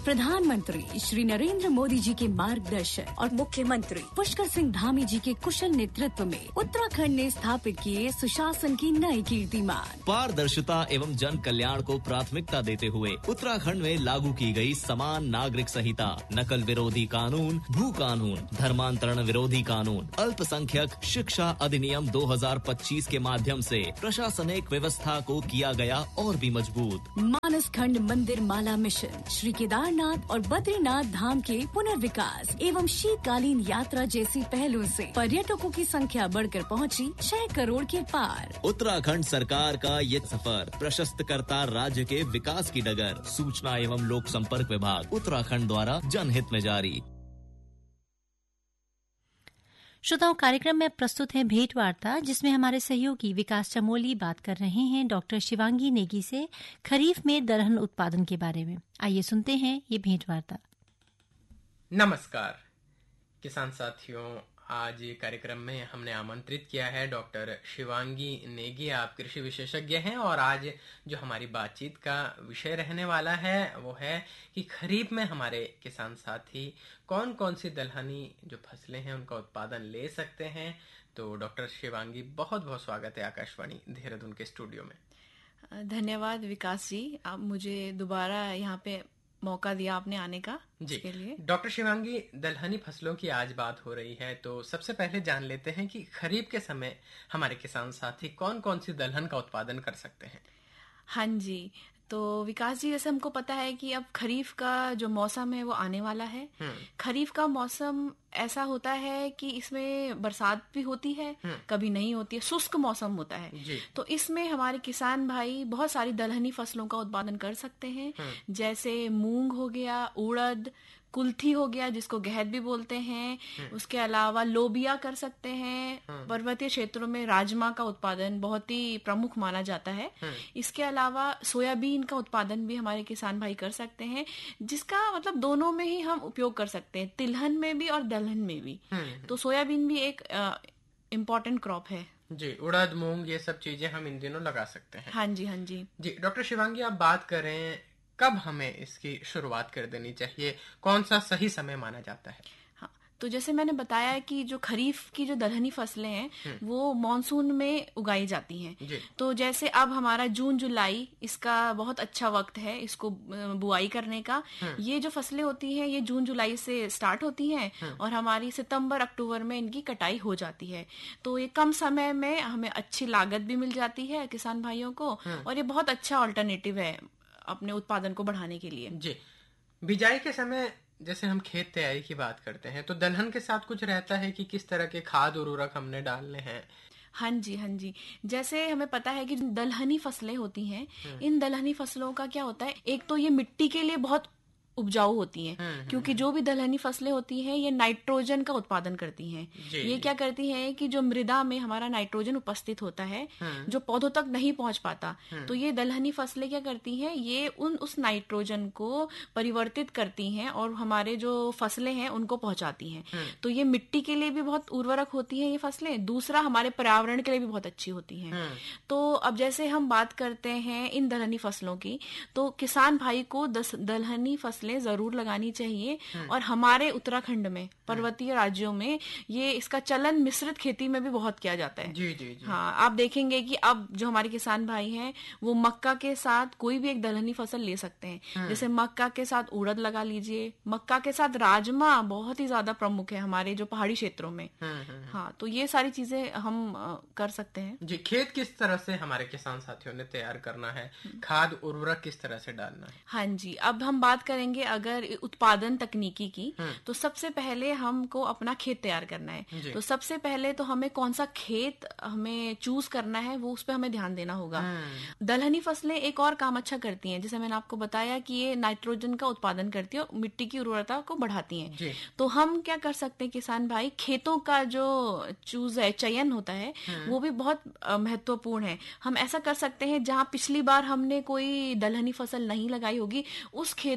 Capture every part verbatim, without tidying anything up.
प्रधानमंत्री श्री नरेंद्र मोदी जी के मार्गदर्शन और मुख्यमंत्री पुष्कर सिंह धामी जी के कुशल नेतृत्व में उत्तराखंड ने स्थापित किए सुशासन की नई कीर्तिमान। पारदर्शिता एवं जन कल्याण को प्राथमिकता देते हुए उत्तराखंड में लागू की गई समान नागरिक संहिता, नकल विरोधी कानून, भू कानून, धर्मांतरण विरोधी कानून, अल्पसंख्यक शिक्षा अधिनियम दो हज़ार पच्चीस के माध्यम से प्रशासनिक व्यवस्था को किया गया और भी मजबूत। मानस खंड मंदिर माला मिशन, श्री केदारनाथ और बद्रीनाथ धाम के पुनर्विकास एवं शीतकालीन यात्रा जैसी पहलों से पर्यटकों की संख्या बढ़कर पहुंची छह करोड़ के पार। उत्तराखंड सरकार का ये सफर प्रशस्त करता राज्य के विकास की डगर। सूचना एवं लोक संपर्क विभाग उत्तराखंड द्वारा जनहित में जारी। श्रोताओं, कार्यक्रम में प्रस्तुत है भेंट वार्ता, जिसमें हमारे सहयोगी विकास चमोली बात कर रहे हैं डॉक्टर शिवांगी नेगी से खरीफ में दलहन उत्पादन के बारे में। आइए सुनते हैं ये भेंट वार्ता। नमस्कार किसान साथियों, आज ये कार्यक्रम में हमने आमंत्रित किया है डॉक्टर शिवांगी नेगी। आप कृषि विशेषज्ञ हैं और आज जो हमारी बातचीत का विषय रहने वाला है वो है कि खरीफ में हमारे किसान साथी कौन कौन सी दलहनी जो फसलें हैं उनका उत्पादन ले सकते हैं। तो डॉक्टर शिवांगी, बहुत बहुत स्वागत है आकाशवाणी देहरादून के स्टूडियो में। धन्यवाद विकास जी, आप मुझे दोबारा यहाँ पे मौका दिया आपने आने का जी के लिए। डॉक्टर शिवांगी, दलहनी फसलों की आज बात हो रही है, तो सबसे पहले जान लेते हैं कि खरीफ के समय हमारे किसान साथी कौन कौन सी दलहन का उत्पादन कर सकते हैं। हाँ जी, तो विकास जी, जैसे हमको पता है कि अब खरीफ का जो मौसम है वो आने वाला है। खरीफ का मौसम ऐसा होता है कि इसमें बरसात भी होती है, कभी नहीं होती है, शुष्क मौसम होता है। तो इसमें हमारे किसान भाई बहुत सारी दलहनी फसलों का उत्पादन कर सकते हैं, जैसे मूंग हो गया, उड़द, कुल्थी हो गया जिसको गहत भी बोलते हैं, उसके अलावा लोबिया कर सकते हैं। पर्वतीय क्षेत्रों में राजमा का उत्पादन बहुत ही प्रमुख माना जाता है। इसके अलावा सोयाबीन का उत्पादन भी हमारे किसान भाई कर सकते हैं, जिसका मतलब दोनों में ही हम उपयोग कर सकते हैं, तिलहन में भी और दलहन में भी। तो सोयाबीन भी एक इम्पोर्टेंट क्रॉप है जी। उड़द, मूंग, ये सब चीजें हम इन दिनों लगा सकते हैं। हाँ जी, हाँ जी जी। डॉक्टर शिवांगी, आप बात करें कब हमें इसकी शुरुआत कर देनी चाहिए, कौन सा सही समय माना जाता है? हाँ, तो जैसे मैंने बताया कि जो खरीफ की जो दलहनी फसलें हैं वो मानसून में उगाई जाती हैं। तो जैसे अब हमारा जून जुलाई इसका बहुत अच्छा वक्त है इसको बुआई करने का। ये जो फसलें होती हैं ये जून जुलाई से स्टार्ट होती हैं और हमारी सितंबर अक्टूबर में इनकी कटाई हो जाती है। तो ये कम समय में हमें अच्छी लागत भी मिल जाती है किसान भाइयों को, और ये बहुत अच्छा ऑल्टरनेटिव है अपने उत्पादन को बढ़ाने के लिए। जी। बिजाई के समय जैसे हम खेत तैयारी की बात करते हैं तो दलहन के साथ कुछ रहता है कि किस तरह के खाद उर्वरक हमने डालने हैं? हाँ जी, हाँ जी, जैसे हमें पता है कि दलहनी फसलें होती हैं, इन दलहनी फसलों का क्या होता है, एक तो ये मिट्टी के लिए बहुत उपजाऊ होती हैं, क्योंकि जो भी दलहनी फसलें होती हैं ये नाइट्रोजन का उत्पादन करती हैं। ये क्या करती हैं कि जो मृदा में हमारा नाइट्रोजन उपस्थित होता है जो पौधों तक नहीं पहुंच पाता, तो ये दलहनी फसलें क्या करती हैं, ये उन उस नाइट्रोजन को परिवर्तित करती हैं और हमारे जो फसलें हैं उनको पहुंचाती हैं। तो ये मिट्टी के लिए भी बहुत उर्वरक होती हैं ये फसलें, दूसरा हमारे पर्यावरण के लिए भी बहुत अच्छी होती हैं। तो अब जैसे हम बात करते हैं इन दलहनी फसलों की, तो किसान भाई को दलहनी फसलें जरूर लगानी चाहिए। और हमारे उत्तराखंड में पर्वतीय राज्यों में ये इसका चलन मिश्रित खेती में भी बहुत किया जाता है। जी, जी, जी। हाँ, आप देखेंगे कि अब जो हमारे किसान भाई हैं वो मक्का के साथ कोई भी एक दलहनी फसल ले सकते हैं। जैसे मक्का के साथ उड़द लगा लीजिए, मक्का के साथ राजमा बहुत ही ज्यादा प्रमुख है हमारे जो पहाड़ी क्षेत्रों में। हाँ, तो ये सारी चीजें हम कर सकते हैं। जी। खेत किस तरह से हमारे किसान साथियों ने तैयार करना है, खाद उर्वरक किस तरह से डालना है? हाँ जी, अब हम बात करेंगे अगर उत्पादन तकनीकी की, तो सबसे पहले हमको अपना खेत तैयार करना है। तो सबसे पहले तो हमें कौन सा खेत हमें चूज करना है वो उस पर हमें ध्यान देना होगा। दलहनी फसलें एक और काम अच्छा करती हैं, जैसे मैंने आपको बताया कि ये नाइट्रोजन का उत्पादन करती है और मिट्टी की उर्वरता को बढ़ाती हैं। तो हम क्या कर सकते हैं किसान भाई, खेतों का जो चूज है, चयन होता है, वो भी बहुत महत्वपूर्ण है। हम ऐसा कर सकते हैं जहाँ पिछली बार हमने कोई दलहनी फसल नहीं लगाई होगी, उस खेत को हम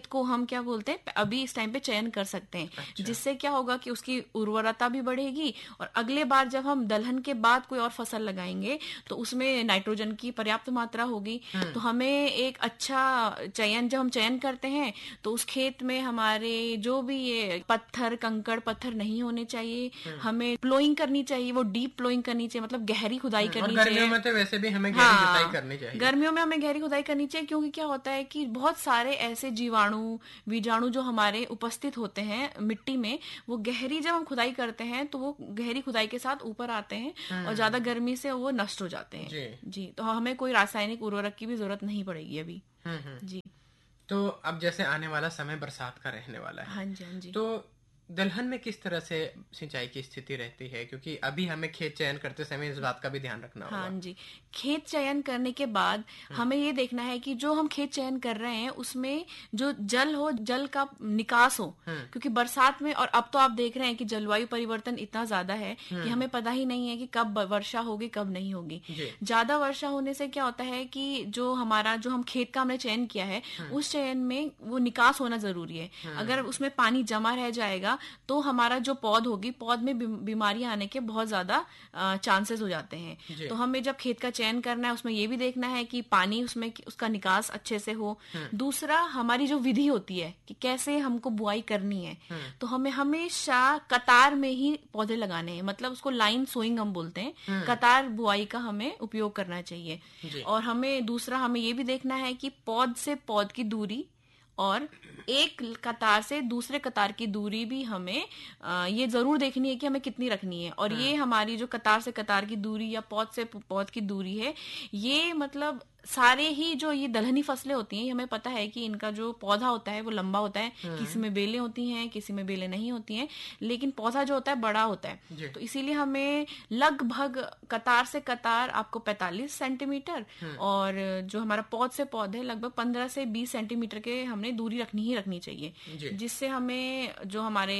क्या बोलते हैं अभी इस टाइम पे चयन कर सकते हैं। अच्छा। जिससे क्या होगा कि उसकी उर्वरता भी बढ़ेगी और अगले बार जब हम दलहन के बाद कोई और फसल लगाएंगे तो उसमें नाइट्रोजन की पर्याप्त मात्रा होगी। तो हमें एक अच्छा चयन, जब हम चयन करते हैं तो उस खेत में हमारे जो भी ये पत्थर कंकड़ पत्थर नहीं होने चाहिए, हमें प्लोइंग करनी चाहिए, वो डीप प्लोइंग करनी चाहिए, मतलब गहरी खुदाई करनी चाहिए। गर्मियों में तो वैसे भी हमें गहरी हाँ, जुताई करनी चाहिए। गर्मियों में हमें गहरी खुदाई करनी चाहिए क्योंकि क्या होता है कि बहुत सारे ऐसे जीवाणु बीजाणु जो हमारे उपस्थित होते हैं मिट्टी में, वो गहरी जब हम खुदाई करते हैं तो वो गहरी खुदाई के साथ ऊपर आते हैं और ज्यादा गर्मी से वो नष्ट हो जाते हैं। जी, जी तो हमें कोई रासायनिक उर्वरक की भी जरूरत नहीं पड़ेगी अभी। जी तो अब जैसे आने वाला समय बरसात का रहने वाला है। हाँ जी हाँ जी। तो दलहन में किस तरह से सिंचाई की स्थिति रहती है, क्योंकि अभी हमें खेत चयन करते समय इस बात का भी ध्यान रखना होगा। हाँ जी, खेत चयन करने के बाद हमें ये देखना है कि जो हम खेत चयन कर रहे हैं उसमें जो जल हो, जल का निकास हो, क्योंकि बरसात में और अब तो आप देख रहे हैं कि जलवायु परिवर्तन इतना ज्यादा है कि हमें पता ही नहीं है कि कब वर्षा होगी कब नहीं होगी। ज्यादा वर्षा होने से क्या होता है कि जो हमारा जो हम खेत का हमने चयन किया है उस चयन में वो निकास होना जरूरी है। अगर उसमें पानी जमा रह जाएगा तो हमारा जो पौध होगी, पौध में बीमारियां आने के बहुत ज्यादा चांसेस हो जाते हैं। तो हमें जब खेत का चयन करना है उसमें ये भी देखना है कि पानी उसमें उसका निकास अच्छे से हो। दूसरा, हमारी जो विधि होती है कि कैसे हमको बुआई करनी है, तो हमें हमेशा कतार में ही पौधे लगाने हैं, मतलब उसको लाइन सोइंग हम बोलते हैं। कतार बुआई का हमें उपयोग करना चाहिए। और हमें दूसरा हमें ये भी देखना है कि पौध से पौध की दूरी और एक कतार से दूसरे कतार की दूरी भी हमें आ, ये जरूर देखनी है कि हमें कितनी रखनी है। और ये हमारी जो कतार से कतार की दूरी या पौध से पौध की दूरी है, ये मतलब सारे ही जो ये दलहनी फसलें होती हैं, हमें पता है कि इनका जो पौधा होता है वो लंबा होता है, किसी में बेलें होती हैं किसी में बेलें नहीं होती हैं, लेकिन पौधा जो होता है बड़ा होता है। तो इसीलिए हमें लगभग कतार से कतार आपको पैंतालीस सेंटीमीटर और जो हमारा पौध से पौध है लगभग पंद्रह से बीस सेंटीमीटर के हमने दूरी रखनी ही रखनी चाहिए, जिससे हमें जो हमारे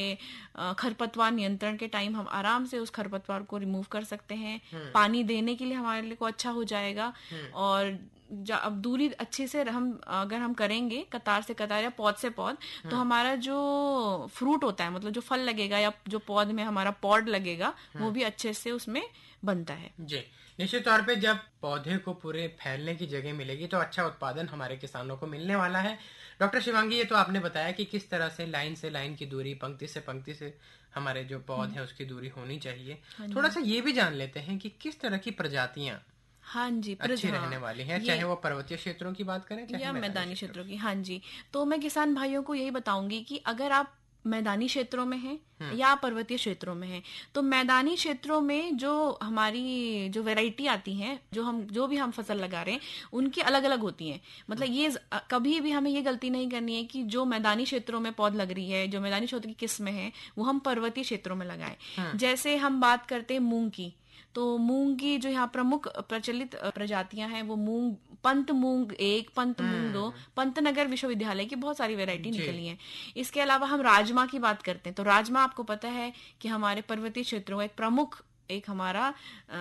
खरपतवार नियंत्रण के टाइम हम आराम से उस खरपतवार को रिमूव कर सकते हैं। पानी देने के लिए हमारे लिए को अच्छा हो जाएगा। और अब दूरी अच्छे से हम अगर हम करेंगे कतार से कतार या पौध से पौध, तो हमारा जो फ्रूट होता है, मतलब जो फल लगेगा या जो पौध में हमारा पॉड लगेगा, वो भी अच्छे से उसमें बनता है। जी, निश्चित तौर पे जब पौधे को पूरे फैलने की जगह मिलेगी तो अच्छा उत्पादन हमारे किसानों को मिलने वाला है। डॉक्टर शिवांगी, ये तो आपने बताया कि किस तरह से लाइन से लाइन की दूरी, पंक्ति से पंक्ति से हमारे जो पौध है उसकी दूरी होनी चाहिए। थोड़ा सा ये भी जान लेते हैं कि किस तरह की प्रजातियां हाँ जी अच्छी रहने वाली हैं, चाहे वो पर्वतीय क्षेत्रों की बात करें चाहे या मैदानी क्षेत्रों की। हाँ जी, तो मैं किसान भाइयों को यही बताऊंगी कि अगर आप मैदानी क्षेत्रों में हैं या पर्वतीय क्षेत्रों में हैं, तो मैदानी क्षेत्रों में जो हमारी जो वैरायटी आती है, जो हम जो भी हम फसल लगा रहे हैं, उनकी अलग अलग होती हैं। मतलब ये कभी भी हमें ये गलती नहीं करनी है कि जो मैदानी क्षेत्रों में पौध लग रही है, जो मैदानी क्षेत्र की किस्में हैं, वो हम पर्वतीय क्षेत्रों में लगाएं। जैसे हम बात करते हैं मूंग की, तो मूंग की जो यहाँ प्रमुख प्रचलित प्रजातियां हैं वो मूंग, पंत मूंग एक, पंत मूंग दो, पंतनगर विश्वविद्यालय की बहुत सारी वैरायटी निकली हैं। इसके अलावा हम राजमा की बात करते हैं, तो राजमा आपको पता है कि हमारे पर्वतीय क्षेत्रों का एक प्रमुख एक हमारा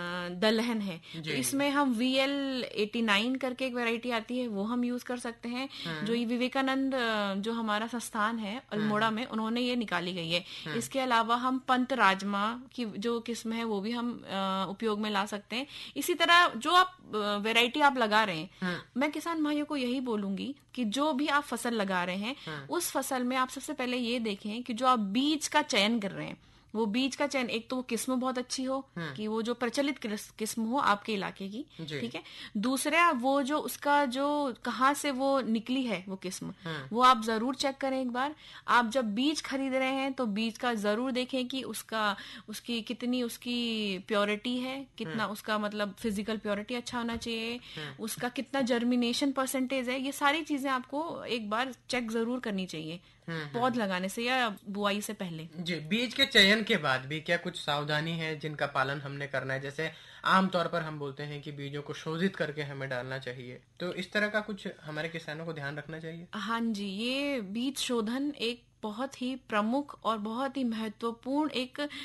दलहन है। तो इसमें हम वी एल एटी नाइन करके एक वैरायटी आती है, वो हम यूज कर सकते हैं। जो ये विवेकानंद जो हमारा संस्थान है अल्मोड़ा में, उन्होंने ये निकाली गई है। इसके अलावा हम पंत राजमा की जो किस्म है वो भी हम उपयोग में ला सकते हैं। इसी तरह जो आप वैरायटी आप लगा रहे हैं, मैं किसान भाइयों को यही बोलूंगी कि जो भी आप फसल लगा रहे हैं उस फसल में आप सबसे पहले ये देखें कि जो आप बीज का चयन कर रहे हैं, वो बीज का चयन, एक तो वो किस्म बहुत अच्छी हो कि वो जो प्रचलित किस्म हो आपके इलाके की, ठीक है। दूसरा, वो जो उसका जो कहाँ से वो निकली है वो किस्म, वो आप जरूर चेक करें एक बार। आप जब बीज खरीद रहे हैं तो बीज का जरूर देखें कि उसका उसकी कितनी उसकी प्योरिटी है, कितना उसका मतलब फिजिकल प्योरिटी अच्छा होना चाहिए, उसका कितना जर्मिनेशन परसेंटेज है। ये सारी चीजें आपको एक बार चेक जरूर करनी चाहिए पौध लगाने से या बुआई से पहले। जी, बीज के चयन के बाद भी क्या कुछ सावधानी है जिनका पालन हमने करना है? जैसे आमतौर पर हम बोलते हैं कि बीजों को शोधित करके हमें डालना चाहिए, तो इस तरह का कुछ हमारे किसानों को ध्यान रखना चाहिए। हाँ जी, ये बीज शोधन एक बहुत ही प्रमुख और बहुत ही महत्वपूर्ण एक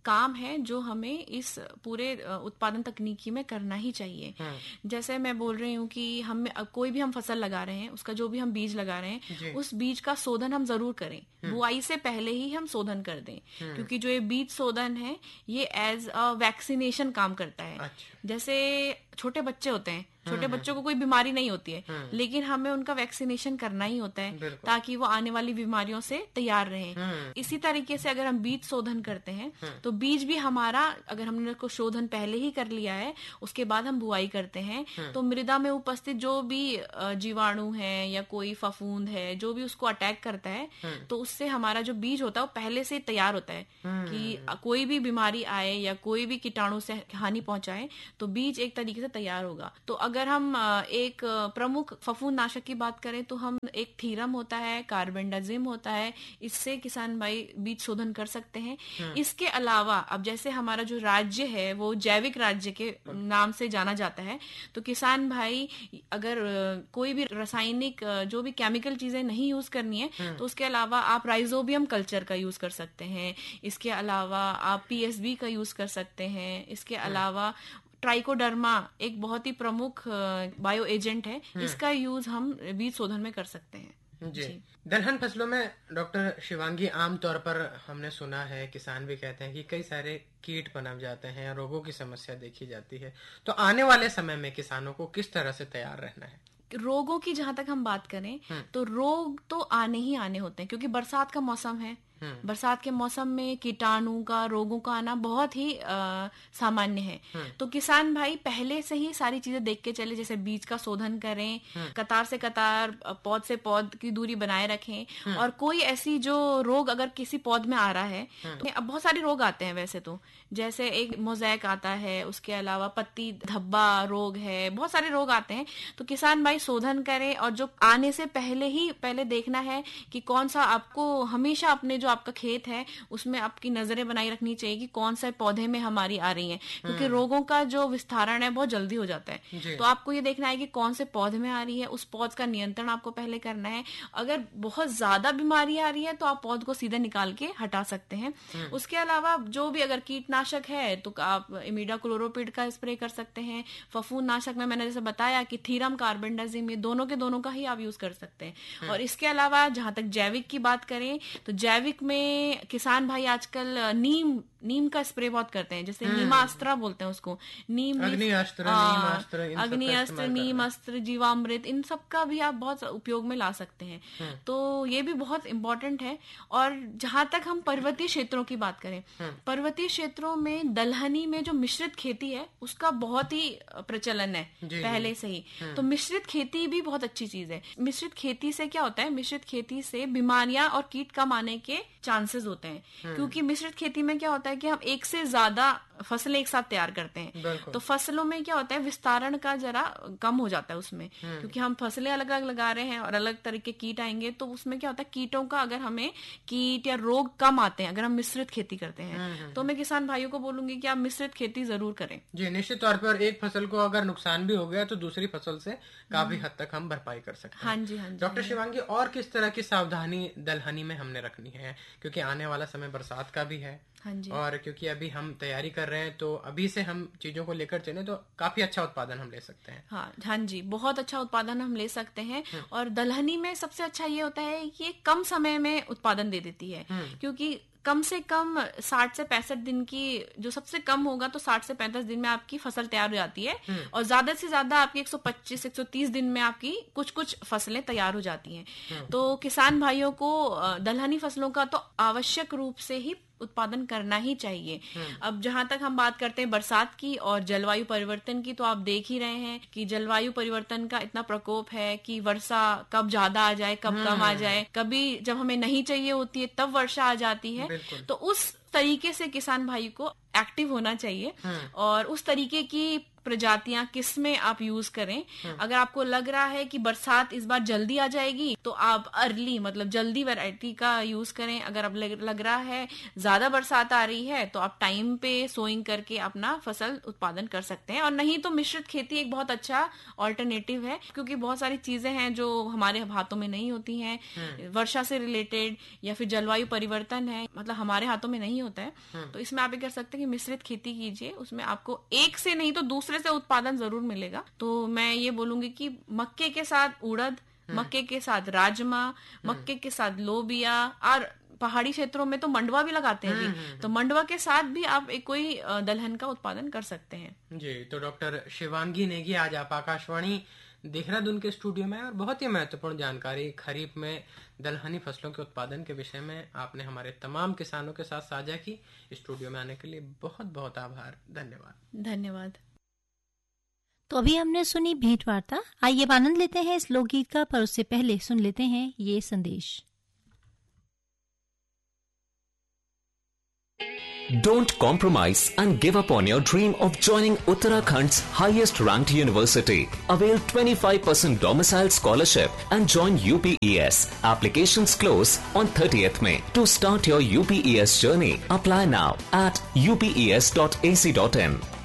काम है जो हमें इस पूरे उत्पादन तकनीकी में करना ही चाहिए। जैसे मैं बोल रही हूँ कि हम कोई भी हम फसल लगा रहे हैं, उसका जो भी हम बीज लगा रहे हैं, उस बीज का शोधन हम जरूर करें। बुआई से पहले ही हम शोधन कर दें, क्योंकि जो ये बीज शोधन है ये एज अ वैक्सीनेशन काम करता है। अच्छा। जैसे छोटे बच्चे होते हैं, छोटे बच्चों को कोई बीमारी नहीं होती है, लेकिन हमें उनका वैक्सीनेशन करना ही होता है ताकि वो आने वाली बीमारियों से तैयार रहें। इसी तरीके से अगर हम बीज शोधन करते हैं तो बीज भी हमारा, अगर हमने उसको शोधन पहले ही कर लिया है, उसके बाद हम बुआई करते हैं, तो मृदा में उपस्थित जो भी जीवाणु है या कोई फफूंद है जो भी उसको अटैक करता है, तो उससे हमारा जो बीज होता है वो पहले से तैयार होता है कि कोई भी बीमारी आए या कोई भी कीटाणु से हानि पहुंचाए तो बीज एक तरीके से तैयार होगा। तो अगर हम एक प्रमुख फफूंद नाशक की बात करें तो हम एक थीरम होता है, कार्बेंडाजिम होता है, इससे किसान भाई बीज शोधन कर सकते हैं। इसके अलावा अब जैसे हमारा जो राज्य है वो जैविक राज्य के नाम से जाना जाता है, तो किसान भाई अगर कोई भी रासायनिक जो भी केमिकल चीजें नहीं यूज करनी है तो उसके अलावा आप राइजोबियम कल्चर का यूज कर सकते हैं। इसके अलावा आप पीएसबी का यूज कर सकते हैं। इसके अलावा ट्राइकोडर्मा एक बहुत ही प्रमुख बायो एजेंट है, इसका यूज हम बीज शोधन में कर सकते हैं। जी, जी। दलहन फसलों में डॉक्टर शिवांगी आमतौर पर हमने सुना है, किसान भी कहते हैं कि कई सारे कीट पनप जाते हैं, रोगों की समस्या देखी जाती है, तो आने वाले समय में किसानों को किस तरह से तैयार रहना है? रोगों की जहां तक हम बात करें तो रोग तो आने ही आने होते हैं, क्योंकि बरसात का मौसम है। बरसात के मौसम में कीटाणु का, रोगों का आना बहुत ही आ, सामान्य है। तो किसान भाई पहले से ही सारी चीजें देख के चले, जैसे बीज का शोधन करें, कतार से कतार, पौध से पौध की दूरी बनाए रखें, और कोई ऐसी जो रोग अगर किसी पौध में आ रहा है, तो अब बहुत सारे रोग आते हैं वैसे तो, जैसे एक मोज़ेक आता है, उसके अलावा पत्ती धब्बा रोग है, बहुत सारे रोग आते हैं। तो किसान भाई शोधन करें, और जो आने से पहले ही पहले देखना है कि कौन सा, आपको हमेशा अपने जो आपका खेत है उसमें आपकी नजरें बनाई रखनी चाहिए कि कौन सा पौधे में हमारी आ रही है, क्योंकि रोगों का जो विस्तारण है बहुत जल्दी हो जाता है। तो आपको ये देखना है कि कौन से पौधे में आ रही है, उस पौध का नियंत्रण आपको पहले करना है। अगर बहुत ज्यादा बीमारी आ रही है तो आप पौध को सीधे निकाल के हटा सकते हैं। उसके अलावा जो भी अगर कीटनाशक है तो आप इमिडाक्लोरोपिड का स्प्रे कर सकते हैं। फफूंद नाशक में मैंने जैसे बताया कि थीरम, कार्बेंडाजिम, ये दोनों के दोनों का ही आप यूज कर सकते हैं। और इसके अलावा जहां तक जैविक की बात करें तो जैविक में किसान भाई आजकल नीम नीम का स्प्रे बहुत करते हैं, जैसे नीमास्त्र बोलते हैं उसको, नीम अग्निअस्त्र, अग्निअस्त्र, नीम अस्त्र, जीवामृत, इन सब का भी आप बहुत उपयोग में ला सकते हैं। तो ये भी बहुत इम्पोर्टेंट है। और जहां तक हम पर्वतीय क्षेत्रों की बात करें, पर्वतीय क्षेत्रों में दलहनी में जो मिश्रित खेती है उसका बहुत ही प्रचलन है पहले से ही। तो मिश्रित खेती भी बहुत अच्छी चीज है। मिश्रित खेती से क्या होता है, मिश्रित खेती से बीमारियां और कीट कम आने के चांसेस होते हैं, क्योंकि मिश्रित खेती में क्या होता है कि हम एक से ज्यादा फसलें एक साथ तैयार करते हैं। तो फसलों में क्या होता है, विस्तारण का जरा कम हो जाता है उसमें, क्योंकि हम फसलें अलग अलग लगा रहे हैं और अलग तरह के कीट आएंगे, तो उसमें क्या होता है, कीटों का अगर हमें कीट या रोग कम आते हैं अगर हम मिश्रित खेती करते हैं। तो मैं किसान भाइयों को बोलूंगी कि आप मिश्रित खेती जरूर करें। जी, निश्चित तौर पर एक फसल को अगर नुकसान भी हो गया तो दूसरी फसल से काफी हद तक हम भरपाई कर सकते हैं। हाँ जी, हाँ जी। डॉक्टर शिवांगी, और किस तरह की सावधानी दलहनी में हमने रखनी है, क्योंकि आने वाला समय बरसात का भी है। हाँ जी। और क्योंकि अभी हम तैयारी कर रहे हैं तो अभी से हम चीजों को लेकर चले तो काफी अच्छा उत्पादन हम ले सकते हैं। हाँ हाँ जी, बहुत अच्छा उत्पादन हम ले सकते हैं। और दलहनी में सबसे अच्छा ये होता है कि ये कम समय में उत्पादन दे देती है, क्योंकि कम से कम साठ से पैंसठ दिन की, जो सबसे कम होगा तो साठ से पैंतीस दिन में आपकी फसल तैयार हो जाती है, और ज्यादा से ज्यादा आपकी एक सौ पच्चीस एक सौ तीस दिन में आपकी कुछ कुछ फसलें तैयार हो जाती हैं। तो किसान भाइयों को दलहनी फसलों का तो आवश्यक रूप से ही उत्पादन करना ही चाहिए। अब जहां तक हम बात करते हैं बरसात की और जलवायु परिवर्तन की, तो आप देख ही रहे हैं कि जलवायु परिवर्तन का इतना प्रकोप है कि वर्षा कब ज्यादा आ जाए, कब कम आ जाए, कभी जब हमें नहीं चाहिए होती है तब वर्षा आ जाती है। तो उस तरीके से किसान भाई को एक्टिव होना चाहिए और उस तरीके की प्रजातियां किस में आप यूज करें। अगर आपको लग रहा है कि बरसात इस बार जल्दी आ जाएगी तो आप अर्ली मतलब जल्दी वैरायटी का यूज करें। अगर अब लग, लग रहा है ज्यादा बरसात आ रही है तो आप टाइम पे सोइंग करके अपना फसल उत्पादन कर सकते हैं। और नहीं तो मिश्रित खेती एक बहुत अच्छा ऑल्टरनेटिव है, क्योंकि बहुत सारी चीजें हैं जो हमारे हाथों में नहीं होती हैं, वर्षा से रिलेटेड या फिर जलवायु परिवर्तन है, मतलब हमारे हाथों में नहीं होता है। तो इसमें आप ये कर सकते हैं कि मिश्रित खेती कीजिए, उसमें आपको एक से नहीं तो दूसरे से उत्पादन जरूर मिलेगा। तो मैं ये बोलूंगी कि मक्के के साथ उड़द, मक्के के साथ राजमा, मक्के के साथ लोबिया, और पहाड़ी क्षेत्रों में तो मंडवा भी लगाते हैं जी, तो मंडवा के साथ भी आप एक कोई दलहन का उत्पादन कर सकते हैं जी। तो डॉक्टर शिवांगी नेगी, आज आप आकाशवाणी देहरादून के स्टूडियो में, और बहुत ही महत्वपूर्ण जानकारी खरीफ में दलहनी फसलों के उत्पादन के विषय में आपने हमारे तमाम किसानों के साथ साझा की। स्टूडियो में आने के लिए बहुत बहुत आभार, धन्यवाद। धन्यवाद। तो अभी हमने सुनी भेंट वार्ता। आइए आनंद लेते हैं इस लोकगीत का, पर उससे पहले सुन लेते हैं ये संदेश। Don't compromise and give up on your dream of joining Uttarakhand's highest ranked university. Avail twenty-five percent domicile scholarship and join U P E S. Applications close on thirtieth May. To start your U P E S journey, apply now at u p e s dot a c dot in.